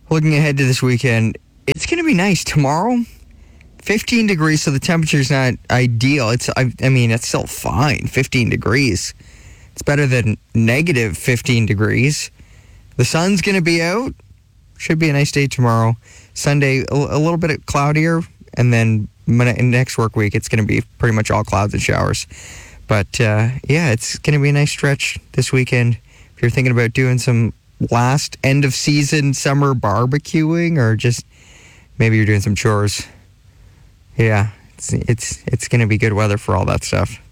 looking ahead to this weekend, it's going to be nice. Tomorrow, 15 degrees, so the temperature's not ideal. I mean, it's still fine, 15 degrees. It's better than negative 15 degrees. The sun's going to be out. Should be a nice day tomorrow. Sunday, a little bit cloudier, and then next work week, it's going to be pretty much all clouds and showers. But, yeah, it's going to be a nice stretch this weekend. If you're thinking about doing some last end-of-season summer barbecuing, or just maybe you're doing some chores, yeah, it's going to be good weather for all that stuff.